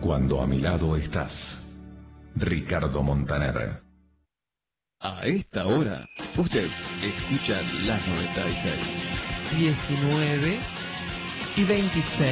Cuando a mi lado estás. Ricardo Montaner. A esta hora, usted escucha las 96. 19:26.